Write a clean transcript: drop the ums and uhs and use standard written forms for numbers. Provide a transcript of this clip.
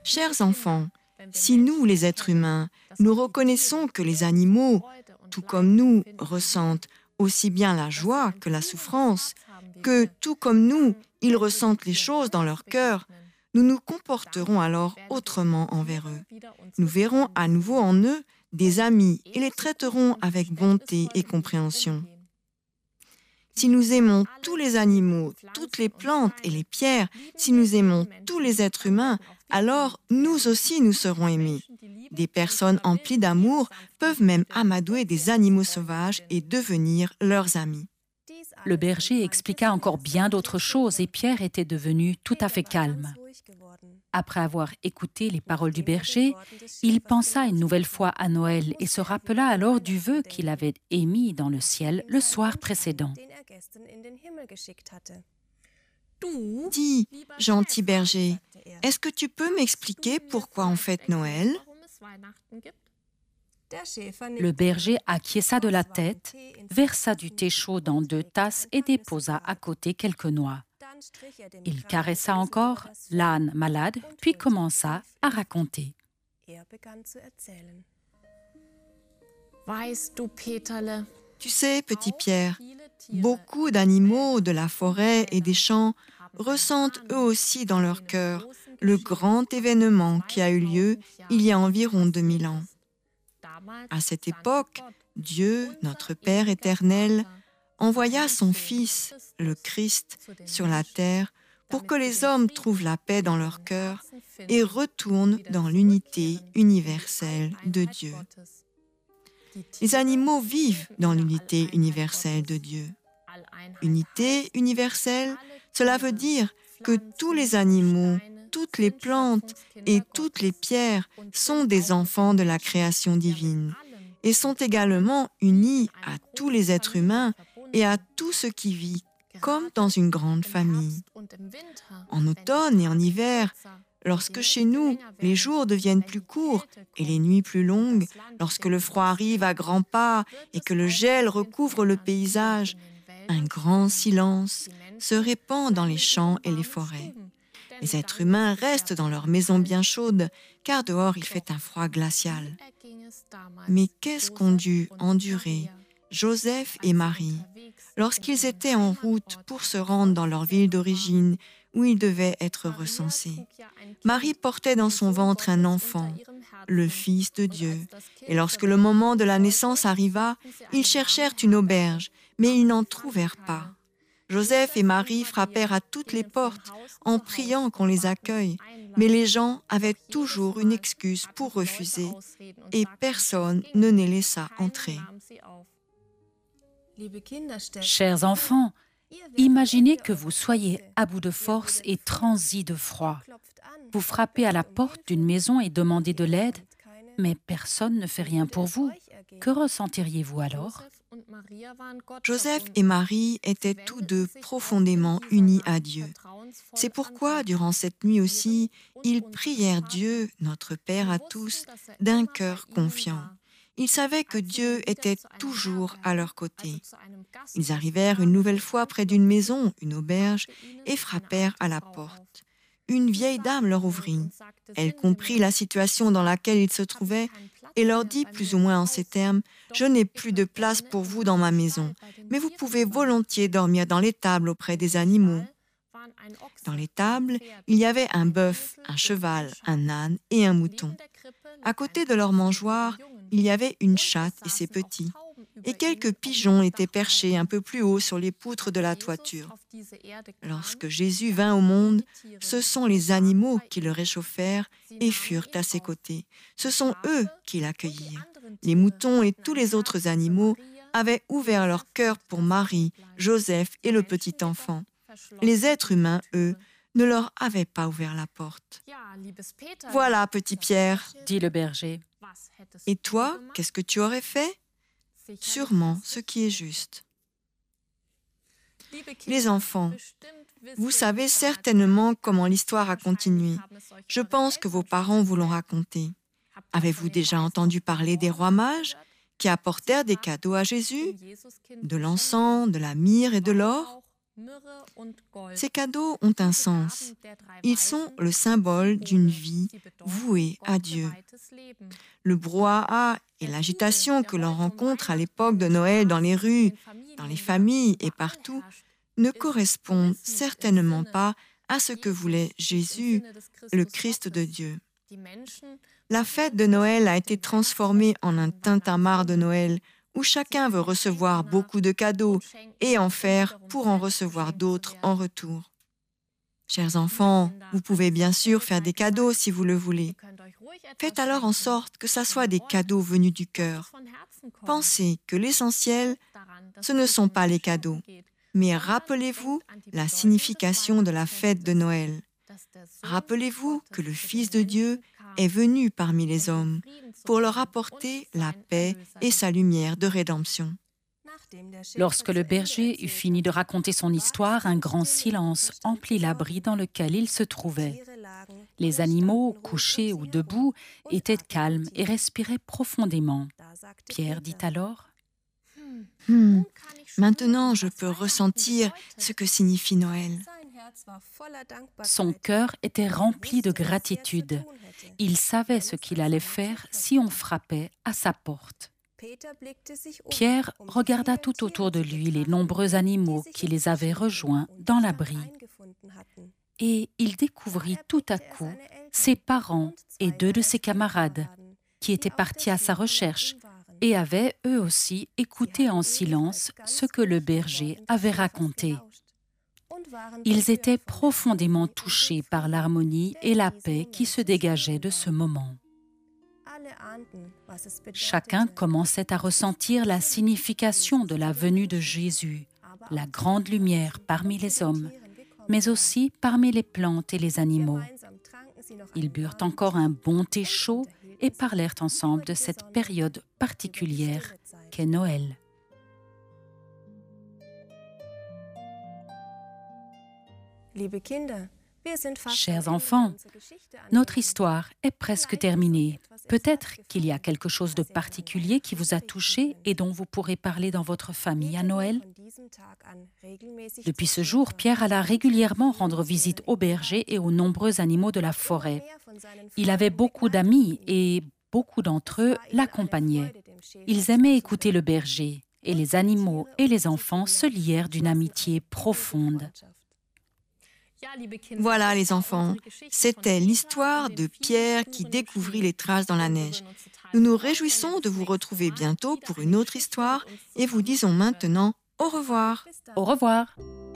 Chers enfants, si nous, les êtres humains, nous reconnaissons que les animaux, tout comme nous, ressentent aussi bien la joie que la souffrance, que tout comme nous, ils ressentent les choses dans leur cœur, nous nous comporterons alors autrement envers eux. Nous verrons à nouveau en eux des amis et les traiterons avec bonté et compréhension. Si nous aimons tous les animaux, toutes les plantes et les pierres, si nous aimons tous les êtres humains, alors nous aussi nous serons aimés. Des personnes emplies d'amour peuvent même amadouer des animaux sauvages et devenir leurs amis. Le berger expliqua encore bien d'autres choses et Pierre était devenu tout à fait calme. Après avoir écouté les paroles du berger, il pensa une nouvelle fois à Noël et se rappela alors du vœu qu'il avait émis dans le ciel le soir précédent. Dis, gentil berger, est-ce que tu peux m'expliquer pourquoi on fête Noël? Le berger acquiesça de la tête, versa du thé chaud dans 2 tasses et déposa à côté quelques noix. Il caressa encore l'âne malade, puis commença à raconter. Tu sais, petit Pierre, beaucoup d'animaux de la forêt et des champs ressentent eux aussi dans leur cœur le grand événement qui a eu lieu il y a environ 2000 ans. À cette époque, Dieu, notre Père éternel, envoya son Fils, le Christ, sur la terre pour que les hommes trouvent la paix dans leur cœur et retournent dans l'unité universelle de Dieu. Les animaux vivent dans l'unité universelle de Dieu. Unité universelle, cela veut dire que tous les animaux, toutes les plantes et toutes les pierres sont des enfants de la création divine et sont également unis à tous les êtres humains et à tout ce qui vit, comme dans une grande famille. En automne et en hiver, lorsque chez nous, les jours deviennent plus courts et les nuits plus longues, lorsque le froid arrive à grands pas et que le gel recouvre le paysage, un grand silence se répand dans les champs et les forêts. Les êtres humains restent dans leur maison bien chaude, car dehors il fait un froid glacial. Mais qu'est-ce qu'ont dû endurer Joseph et Marie lorsqu'ils étaient en route pour se rendre dans leur ville d'origine où ils devaient être recensés? Marie portait dans son ventre un enfant, le Fils de Dieu. Et lorsque le moment de la naissance arriva, ils cherchèrent une auberge, mais ils n'en trouvèrent pas. Joseph et Marie frappèrent à toutes les portes en priant qu'on les accueille, mais les gens avaient toujours une excuse pour refuser et personne ne les laissa entrer. Chers enfants, imaginez que vous soyez à bout de force et transis de froid. Vous frappez à la porte d'une maison et demandez de l'aide, mais personne ne fait rien pour vous. Que ressentiriez-vous alors? Joseph et Marie étaient tous deux profondément unis à Dieu. C'est pourquoi, durant cette nuit aussi, ils prièrent Dieu, notre Père à tous, d'un cœur confiant. Ils savaient que Dieu était toujours à leur côté. Ils arrivèrent une nouvelle fois près d'une maison, une auberge, et frappèrent à la porte. Une vieille dame leur ouvrit. Elle comprit la situation dans laquelle ils se trouvaient et leur dit plus ou moins en ces termes: « Je n'ai plus de place pour vous dans ma maison, mais vous pouvez volontiers dormir dans l'étable auprès des animaux. » Dans l'étable, il y avait un bœuf, un cheval, un âne et un mouton. À côté de leur mangeoire, il y avait une chatte et ses petits, et quelques pigeons étaient perchés un peu plus haut sur les poutres de la toiture. Lorsque Jésus vint au monde, ce sont les animaux qui le réchauffèrent et furent à ses côtés. Ce sont eux qui l'accueillirent. Les moutons et tous les autres animaux avaient ouvert leur cœur pour Marie, Joseph et le petit enfant. Les êtres humains, eux, ne leur avaient pas ouvert la porte. « Voilà, petit Pierre, » dit le berger. « Et toi, qu'est-ce que tu aurais fait ? Sûrement ce qui est juste. » Les enfants, vous savez certainement comment l'histoire a continué. Je pense que vos parents vous l'ont raconté. Avez-vous déjà entendu parler des rois mages qui apportèrent des cadeaux à Jésus, de l'encens, de la myrrhe et de l'or? Ces cadeaux ont un sens. Ils sont le symbole d'une vie vouée à Dieu. Le brouhaha et l'agitation que l'on rencontre à l'époque de Noël dans les rues, dans les familles et partout ne correspondent certainement pas à ce que voulait Jésus, le Christ de Dieu. La fête de Noël a été transformée en un tintamarre de Noël où chacun veut recevoir beaucoup de cadeaux et en faire pour en recevoir d'autres en retour. Chers enfants, vous pouvez bien sûr faire des cadeaux si vous le voulez. Faites alors en sorte que ça soit des cadeaux venus du cœur. Pensez que l'essentiel, ce ne sont pas les cadeaux, mais rappelez-vous la signification de la fête de Noël. Rappelez-vous que le Fils de Dieu est venu parmi les hommes pour leur apporter la paix et sa lumière de rédemption. Lorsque le berger eut fini de raconter son histoire, un grand silence emplit l'abri dans lequel il se trouvait. Les animaux, couchés ou debout, étaient calmes et respiraient profondément. Pierre dit alors : Maintenant, je peux ressentir ce que signifie Noël. Son cœur était rempli de gratitude. Il savait ce qu'il allait faire si on frappait à sa porte. Pierre regarda tout autour de lui les nombreux animaux qui les avaient rejoints dans l'abri. Et il découvrit tout à coup ses parents et 2 de ses camarades qui étaient partis à sa recherche et avaient eux aussi écouté en silence ce que le berger avait raconté. Ils étaient profondément touchés par l'harmonie et la paix qui se dégageaient de ce moment. Chacun commençait à ressentir la signification de la venue de Jésus, la grande lumière parmi les hommes, mais aussi parmi les plantes et les animaux. Ils burent encore un bon thé chaud et parlèrent ensemble de cette période particulière qu'est Noël. Chers enfants, notre histoire est presque terminée. Peut-être qu'il y a quelque chose de particulier qui vous a touché et dont vous pourrez parler dans votre famille à Noël. Depuis ce jour, Pierre alla régulièrement rendre visite aux bergers et aux nombreux animaux de la forêt. Il avait beaucoup d'amis et beaucoup d'entre eux l'accompagnaient. Ils aimaient écouter le berger et les animaux et les enfants se lièrent d'une amitié profonde. Voilà les enfants, c'était l'histoire de Pierre qui découvrit les traces dans la neige. Nous nous réjouissons de vous retrouver bientôt pour une autre histoire et vous disons maintenant au revoir. Au revoir.